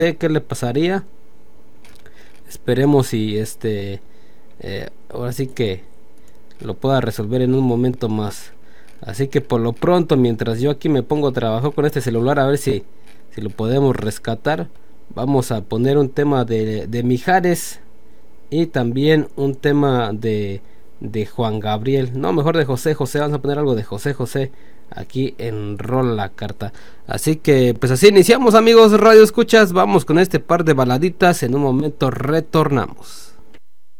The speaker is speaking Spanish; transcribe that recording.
qué le pasaría. Esperemos y ahora sí que lo pueda resolver en un momento más. Así que por lo pronto, mientras yo aquí me pongo a trabajar con este celular, a ver si lo podemos rescatar, vamos a poner un tema de Mijares y también un tema de Juan Gabriel. No, mejor de José José. Vamos a poner algo de José José aquí en Rol la Carta. Así que pues así iniciamos, amigos Radio Escuchas. Vamos con este par de baladitas. En un momento retornamos.